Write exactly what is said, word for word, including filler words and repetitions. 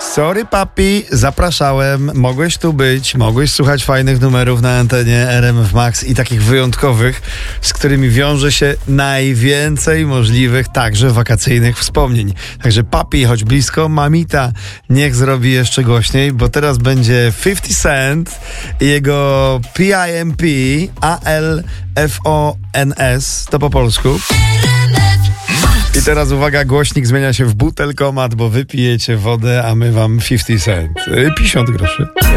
Sorry papi, zapraszałem, mogłeś tu być, mogłeś słuchać fajnych numerów na antenie R M F Max i takich wyjątkowych, z którymi wiąże się najwięcej możliwych, także wakacyjnych wspomnień. Także papi, choć blisko, mamita, niech zrobi jeszcze głośniej, bo teraz będzie fifty Cent i jego P I M P, A L F O N S, to po polsku. I teraz uwaga, głośnik zmienia się w butelkomat, bo wypijecie wodę, a my wam fifty cent. pięćdziesiąt groszy.